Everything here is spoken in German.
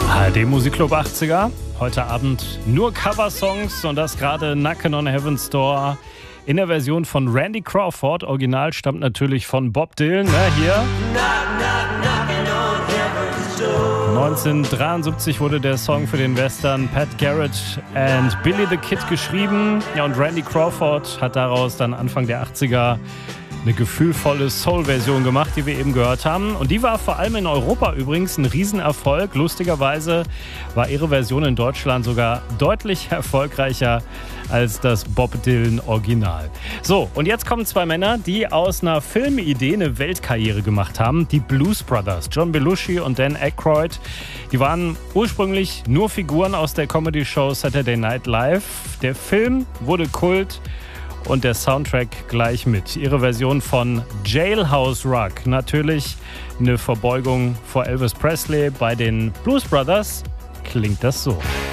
ARD Musikclub 80er. Heute Abend nur Coversongs und das gerade Knockin' on Heaven's Door in der Version von Randy Crawford. Original stammt natürlich von Bob Dylan. Hier. 1973 wurde der Song für den Western Pat Garrett and Billy the Kid geschrieben. Ja, und Randy Crawford hat daraus dann Anfang der 80er eine gefühlvolle Soul-Version gemacht, die wir eben gehört haben. Und die war vor allem in Europa übrigens ein Riesenerfolg. Lustigerweise war ihre Version in Deutschland sogar deutlich erfolgreicher als das Bob Dylan Original. So, und jetzt kommen zwei Männer, die aus einer Filmidee eine Weltkarriere gemacht haben. Die Blues Brothers, John Belushi und Dan Aykroyd. Die waren ursprünglich nur Figuren aus der Comedy-Show Saturday Night Live. Der Film wurde Kult. Und der Soundtrack gleich mit. Ihre Version von Jailhouse Rock. Natürlich eine Verbeugung vor Elvis Presley. Bei den Blues Brothers klingt das so.